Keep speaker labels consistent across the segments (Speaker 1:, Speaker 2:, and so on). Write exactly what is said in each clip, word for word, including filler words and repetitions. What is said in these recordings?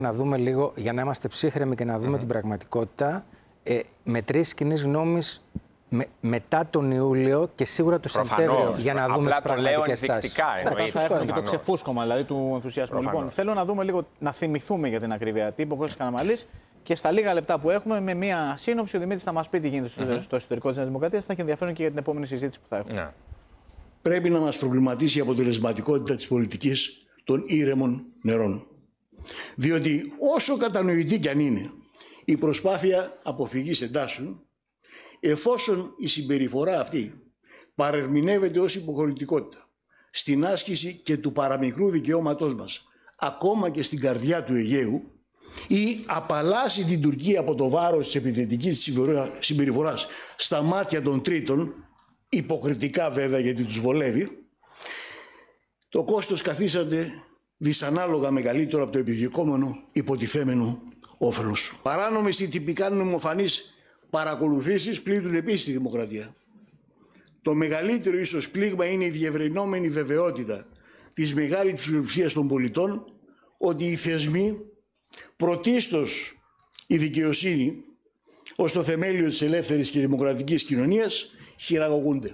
Speaker 1: Να δούμε λίγο, για να είμαστε ψύχρεμοι και να δούμε mm-hmm. την πραγματικότητα, ε, με τρεις κοινής γνώμης με, μετά τον Ιούλιο και σίγουρα το Σεπτέμβριο, για να δούμε τις πραγματικές τάσεις.
Speaker 2: Θα έχουμε και το ξεφούσκωμα δηλαδή, του ενθουσιασμού. Λοιπόν, θέλω να δούμε λίγο, να θυμηθούμε για την ακρίβεια τύπου, ο Κώστας Καραμανλής, και στα λίγα λεπτά που έχουμε, με μία σύνοψη, ο Δημήτρης θα μας πει τι γίνεται mm-hmm. στο εσωτερικό της Νέας Δημοκρατίας. Θα έχει ενδιαφέρον και για την επόμενη συζήτηση που θα έχουμε. Yeah.
Speaker 3: Πρέπει να μας προβληματίσει η αποτελεσματικότητα της πολιτικής των ήρεμων νερών. Διότι όσο κατανοητή κι αν είναι η προσπάθεια αποφυγής εντάσεων, εφόσον η συμπεριφορά αυτή παρερμηνεύεται ως υποχωρητικότητα στην άσκηση και του παραμικρού δικαιώματός μας, ακόμα και στην καρδιά του Αιγαίου, ή απαλλάσσει την Τουρκία από το βάρος της επιθετικής συμπεριφοράς στα μάτια των τρίτων, υποκριτικά βέβαια γιατί τους βολεύει, το κόστος καθίσατε δυσανάλογα μεγαλύτερο από το επιδιωκόμενο υποτιθέμενο όφελος. Παράνομες ή τυπικά νομοφανείς παρακολουθήσεις πλήττουν επίσης τη δημοκρατία. Το μεγαλύτερο ίσως πλήγμα είναι η διευρυνόμενη βεβαιότητα της μεγάλης πλειοψηφίας των πολιτών ότι οι θεσμοί, πρωτίστως η δικαιοσύνη, ως το θεμέλιο της ελεύθερης και δημοκρατικής κοινωνίας, χειραγωγούνται.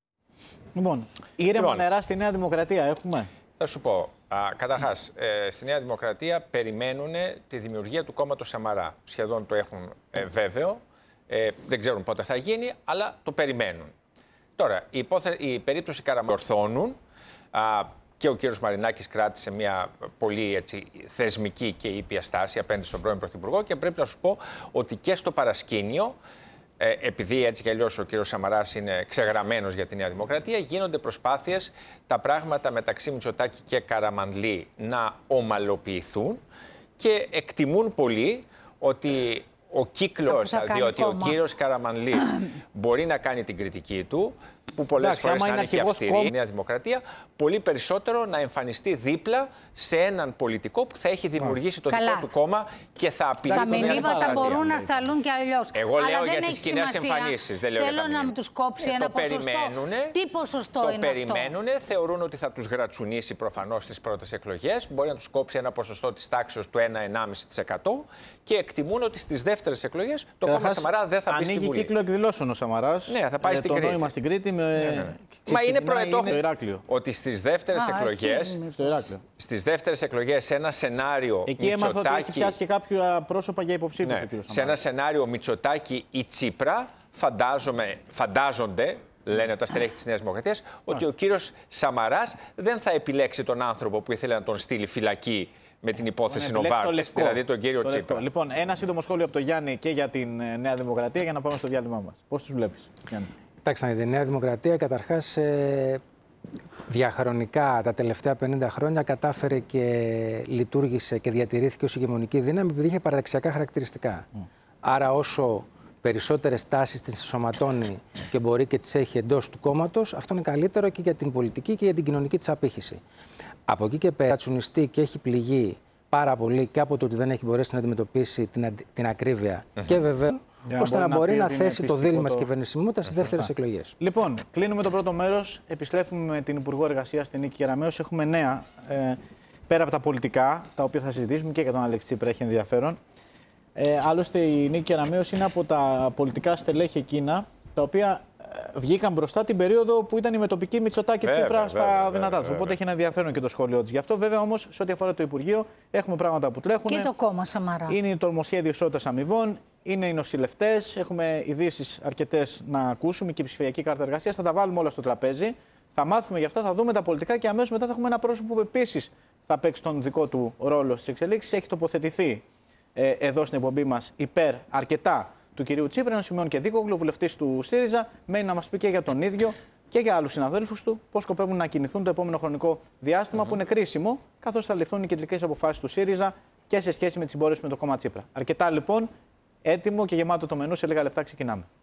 Speaker 2: Λοιπόν, ήρεμα λοιπόν, νερά στη Νέα Δημοκρατία έχουμε.
Speaker 4: Θα σου πω. Καταρχάς, ε, στη Νέα Δημοκρατία περιμένουν τη δημιουργία του κόμματος Σαμαρά. Σχεδόν το έχουν ε, βέβαιο. Ε, δεν ξέρουν πότε θα γίνει, αλλά το περιμένουν. Τώρα, η, υπόθε... η περίπτωση Καραμανλή και ο κύριος Μαρινάκης κράτησε μια πολύ έτσι, θεσμική και ήπια στάση απέναντι στον πρώην Πρωθυπουργό και πρέπει να σου πω ότι και στο παρασκήνιο, ε, επειδή έτσι κι αλλιώς ο κύριος Σαμαράς είναι ξεγραμμένος για τη Νέα Δημοκρατία, γίνονται προσπάθειες τα πράγματα μεταξύ Μητσοτάκη και Καραμανλή να ομαλοποιηθούν και εκτιμούν πολύ ότι ο κύκλος, διότι κόμμα. ο κύριος Καραμανλής μπορεί να κάνει την κριτική του, που πολλές φορές να είναι και αυστηρή η Νέα Δημοκρατία, πολύ περισσότερο να εμφανιστεί δίπλα σε έναν πολιτικό που θα έχει δημιουργήσει το
Speaker 5: Καλά.
Speaker 4: δικό του κόμμα και θα απειλεί
Speaker 5: τα
Speaker 4: τη Νέα Δημοκρατία.
Speaker 5: Τα μηνύματα μπορούν να σταλούν και αλλιώς.
Speaker 4: Εγώ
Speaker 5: Αλλά
Speaker 4: λέω
Speaker 5: δεν
Speaker 4: για τις κοινές εμφανίσεις. Δεν λέω
Speaker 5: Θέλω
Speaker 4: για τα
Speaker 5: να μου τους κόψει ε, ένα ποσοστό. Τι ποσοστό
Speaker 4: το
Speaker 5: είναι
Speaker 4: περιμένουν,
Speaker 5: αυτό?
Speaker 4: θεωρούν ότι θα τους γρατσουνίσει προφανώς στις πρώτες εκλογές. Μπορεί να τους κόψει ένα ποσοστό της τάξης του ένα με ένα κόμμα πέντε τοις εκατό και εκτιμούν ότι στις δεύτερες εκλογές το κόμμα Σαμαρά δεν θα μπει στη Βουλή.
Speaker 2: Ανοίγει κύκλο εκδηλώσεων ο Σαμαράς.
Speaker 4: Ναι, θα πάει στην Κρήτη.
Speaker 2: Το νόημα στην Κρήτη με...
Speaker 4: Μα είναι προετό
Speaker 2: είναι
Speaker 4: ότι στις δεύτερες Α, εκλογές, στις δεύτερες εκλογές, σε ένα σενάριο
Speaker 2: εκεί
Speaker 4: Μητσοτάκη...
Speaker 2: έμαθα ότι έχει πιάσει και κάποια πρόσωπα για υποψήφιους.
Speaker 4: Ναι, σε ένα σενάριο Μητσοτάκη ή Τσίπρα, φαντάζομαι, φαντάζονται, λένε τα στελέχη της Νέας Δημοκρατίας, ότι ο κύριος Σαμαράς δεν θα επιλέξει τον άνθρωπο που ήθελε να τον στείλει φυλακή με την υπόθεση Νοβάρτης, δηλαδή τον κύριο το Τσίπρα.
Speaker 2: Λοιπόν, ένα σύντομο σχόλιο από τον Γιάννη και για την Νέα Δημοκρατία για να πάμε στο διάλειμμα μας. Πώς τους βλέπεις, Γιάννη?
Speaker 1: Κοιτάξτε, η Νέα Δημοκρατία καταρχάς ε, διαχρονικά τα τελευταία πενήντα χρόνια κατάφερε και λειτουργήσε και διατηρήθηκε ως ηγεμονική δύναμη επειδή είχε παραδεξιακά χαρακτηριστικά. Mm. Άρα όσο περισσότερες τάσεις τις ενσωματώνει και μπορεί και τις έχει εντός του κόμματος, αυτό είναι καλύτερο και για την πολιτική και για την κοινωνική της απήχηση. Από εκεί και πέρα τσουνιστεί και έχει πληγεί πάρα πολύ και από το ότι δεν έχει μπορέσει να αντιμετωπίσει την, την ακρίβεια mm-hmm. και βέβαια ώστε να μπορεί να, να θέσει το δίλημμα της κυβερνησιμότητας στις δεύτερες εκλογές.
Speaker 2: Λοιπόν, κλείνουμε το πρώτο μέρος. Επιστρέφουμε με την Υπουργό Εργασίας, την Νίκη Κεραμέως. Έχουμε νέα ε, πέρα από τα πολιτικά, τα οποία θα συζητήσουμε και για τον Αλέξη Τσίπρα, έχει ενδιαφέρον. Ε, άλλωστε, η Νίκη Κεραμέως είναι από τα πολιτικά στελέχη εκείνα τα οποία βγήκαν μπροστά την περίοδο που ήταν η μετοπική Μητσοτάκη Τσίπρα στα βέβαια, δυνατά του. Οπότε έχει ένα ενδιαφέρον και το σχόλιο τη. Γι' αυτό, βέβαια, όμως, σε ό,τι αφορά το Υπουργείο, έχουμε πράγματα που τρέχουν.
Speaker 5: Και το κόμμα Σαμαρά.
Speaker 2: Είναι το νομοσχέδιο ισότητας αμοιβών, είναι οι νοσηλευτές, έχουμε ειδήσεις αρκετές να ακούσουμε και η ψηφιακή κάρτα εργασίας. Θα τα βάλουμε όλα στο τραπέζι. Θα μάθουμε γι' αυτά, θα δούμε τα πολιτικά και αμέσως μετά θα έχουμε ένα πρόσωπο που επίσης θα παίξει τον δικό του ρόλο στις εξελίξεις. Έχει τοποθετηθεί ε, εδώ στην εκπομπή μας υπέρ αρκετά του κυρίου Τσίπρα, ένα Σιμεών και Δίκογλου, βουλευτής του ΣΥΡΙΖΑ, μένει να μας πει και για τον ίδιο και για άλλους συναδέλφους του πώς σκοπεύουν να κινηθούν το επόμενο χρονικό διάστημα, mm-hmm. που είναι κρίσιμο, καθώς θα ληφθούν οι κεντρικές αποφάσεις του ΣΥΡΙΖΑ και σε σχέση με τις συμπόρες με το κόμμα Τσίπρα. Αρκετά λοιπόν, έτοιμο και γεμάτο το μενού, σε λίγα λεπτά ξεκινάμε.